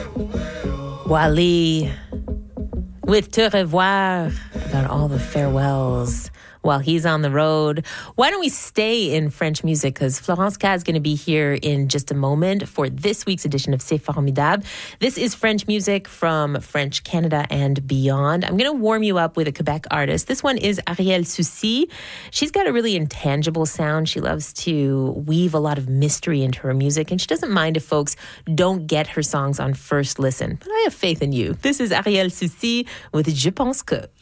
Wally with Te Revoir, about all the farewells while he's on the road. Why don't we stay in French music? Because Florence K is going to be here in just a moment for this week's edition of C'est Formidable. This is French music from French Canada and beyond. I'm going to warm you up with a Quebec artist. This one is Arielle Soucy. She's got a really intangible sound. She loves to weave a lot of mystery into her music, and she doesn't mind if folks don't get her songs on first listen. But I have faith in you. This is Arielle Soucy with Je pense que.